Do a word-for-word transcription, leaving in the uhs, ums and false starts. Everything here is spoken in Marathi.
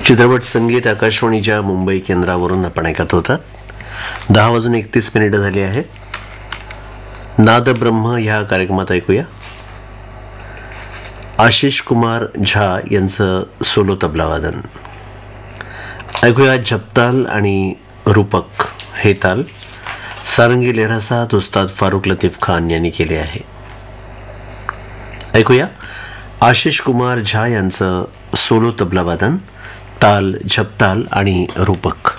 चित्रपट संगीत आकाशवाणीच्या मुंबई केंद्रावरून आपण ऐकत होतात. दहा वाजून एकतीस मिनिटं झाली आहेत. नाद ब्रह्म ह्या कार्यक्रमात ऐकूया आशिष कुमार झा यांचं सोलो तबला वादन. ऐकूया जपताल आणि रूपक हे ताल सारंगी लेहरासात उस्ताद फारुख लतीफ खान यांनी केले आहे. ऐकूया आशिष कुमार झा यांचं सोलो तबला वादन, ताल झपताल आणि रूपक.